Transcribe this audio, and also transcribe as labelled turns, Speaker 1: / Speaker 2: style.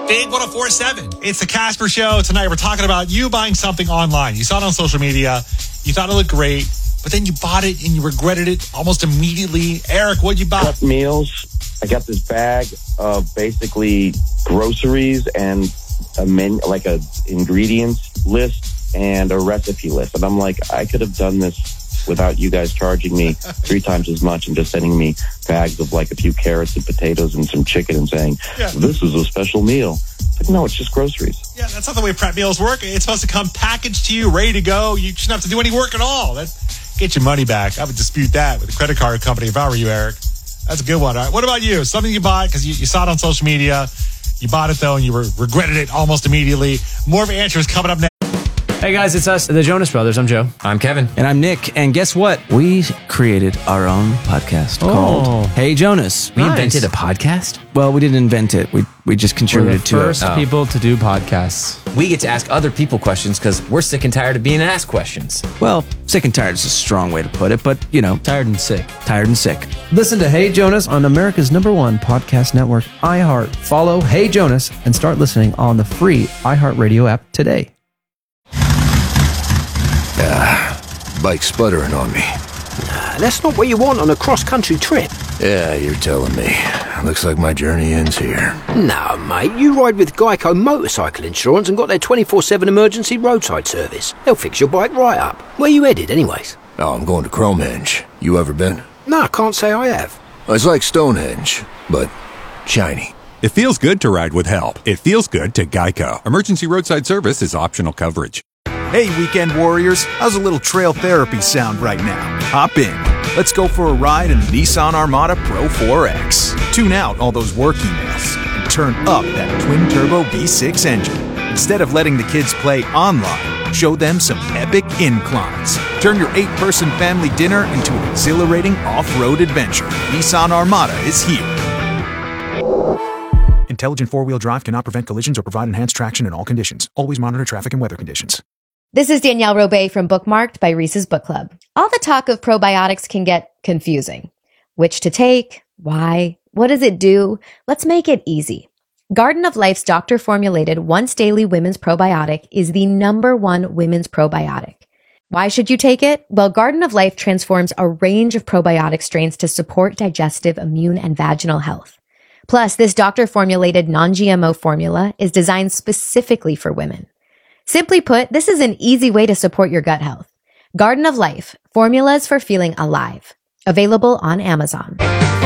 Speaker 1: Big 104.7.
Speaker 2: It's the Casper Show. Tonight we're talking about you buying something online. You saw it on social media. You thought it looked great, but then you bought it and you regretted it almost immediately. Eric, what'd you buy?
Speaker 3: Prep meals. I got this bag of basically groceries and a menu, like a ingredients list and a recipe list. And I'm like, I could have done this without you guys charging me 3 times as much and just sending me bags of like a few carrots and potatoes and some chicken and saying, this is a special meal. It's like, no, it's just groceries.
Speaker 2: Yeah, that's not the way prep meals work. It's supposed to come packaged to you, ready to go. You shouldn't have to do any work at all. Get your money back. I would dispute that with a credit card company if I were you, Eric. That's a good one. All right, what about you? Something you bought because you saw it on social media. You bought it, though, and you regretted it almost immediately. More of answers coming up next.
Speaker 4: Hey guys, it's us, the Jonas Brothers. I'm Joe.
Speaker 1: I'm Kevin.
Speaker 5: And I'm Nick. And guess what? We created our own podcast called Hey Jonas.
Speaker 1: We invented a podcast?
Speaker 5: Well, we didn't invent it. We just contributed to it.
Speaker 4: We're the first people to do podcasts.
Speaker 1: We get to ask other people questions because we're sick and tired of being asked questions.
Speaker 5: Well, sick and tired is a strong way to put it, but, you know.
Speaker 4: Tired and sick.
Speaker 5: Tired and sick.
Speaker 6: Listen to Hey Jonas on America's #1 podcast network, iHeart. Follow Hey Jonas and start listening on the free iHeartRadio app today.
Speaker 7: Bike's sputtering on me.
Speaker 8: That's not what you want on a cross-country trip.
Speaker 7: Yeah, you're telling me. Looks like my journey ends here.
Speaker 8: No, mate, you ride with Geico Motorcycle Insurance and got their 24/7 emergency roadside service. They'll fix your bike right up. Where you headed, anyways?
Speaker 7: Oh, I'm going to Cromenge. You ever been?
Speaker 8: No, I can't say I have.
Speaker 7: It's like Stonehenge, but shiny.
Speaker 9: It feels good to ride with help. It feels good to Geico. Emergency roadside service is optional coverage.
Speaker 10: Hey, weekend warriors, how's a little trail therapy sound right now? Hop in. Let's go for a ride in the Nissan Armada Pro 4X. Tune out all those work emails and turn up that twin-turbo V6 engine. Instead of letting the kids play online, show them some epic inclines. Turn your 8-person family dinner into an exhilarating off-road adventure. Nissan Armada is here. Intelligent four-wheel drive cannot prevent collisions or provide enhanced traction in all conditions. Always monitor traffic and weather conditions.
Speaker 11: This is Danielle Robay from Bookmarked by Reese's Book Club. All the talk of probiotics can get confusing. Which to take? Why? What does it do? Let's make it easy. Garden of Life's doctor-formulated once-daily women's probiotic is the #1 women's probiotic. Why should you take it? Well, Garden of Life transforms a range of probiotic strains to support digestive, immune, and vaginal health. Plus, this doctor-formulated non-GMO formula is designed specifically for women. Simply put, this is an easy way to support your gut health. Garden of Life, formulas for feeling alive. Available on Amazon.